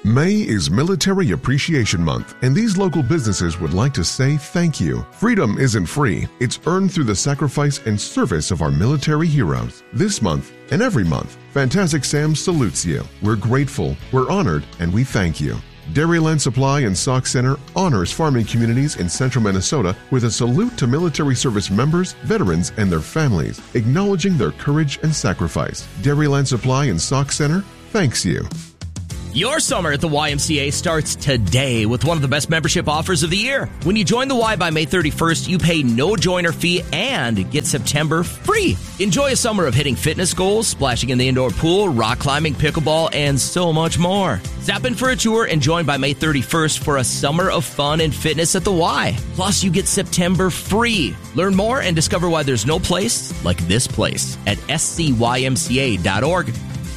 May is Military Appreciation Month, and these local businesses would like to say thank you. Freedom isn't free. It's earned through the sacrifice and service of our military heroes. This month and every month, Fantastic Sam salutes you. We're grateful, we're honored, and we thank you. Dairyland Supply and Sauk Center honors farming communities in central Minnesota with a salute to military service members, veterans, and their families, acknowledging their courage and sacrifice. Dairyland Supply and Sauk Center thanks you. Your summer at the YMCA starts today with one of the best membership offers of the year. When you join the Y by May 31st, you pay no joiner fee and get September free. Enjoy a summer of hitting fitness goals, splashing in the indoor pool, rock climbing, pickleball, and so much more. Zap in for a tour and join by May 31st for a summer of fun and fitness at the Y. Plus, you get September free. Learn more and discover why there's no place like this place at scymca.org.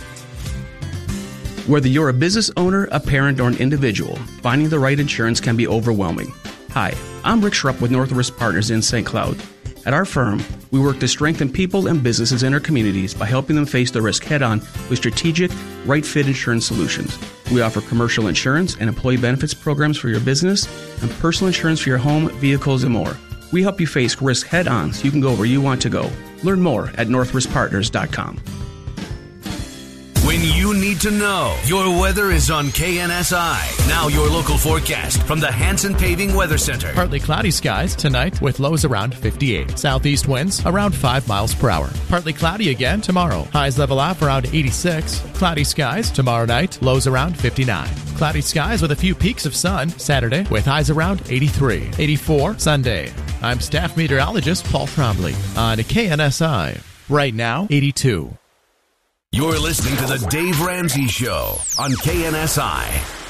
Whether you're a business owner, a parent, or an individual, finding the right insurance can be overwhelming. Hi, I'm Rick Schrupp with Northwest Partners in St. Cloud. At our firm, we work to strengthen people and businesses in our communities by helping them face the risk head-on with strategic, right-fit insurance solutions. We offer commercial insurance and employee benefits programs for your business and personal insurance for your home, vehicles, and more. We help you face risk head-on so you can go where you want to go. Learn more at northwestpartners.com. When you need to know, your weather is on KNSI. Now your local forecast from the Hanson Paving Weather Center. Partly cloudy skies tonight with lows around 58. Southeast winds around 5 miles per hour. Partly cloudy again tomorrow. Highs level off around 86. Cloudy skies tomorrow night. Lows around 59. Cloudy skies with a few peaks of sun Saturday with highs around 83. 84 Sunday. I'm staff meteorologist Paul Trombley on KNSI. Right now, 82. You're listening to the Dave Ramsey Show on KNSI.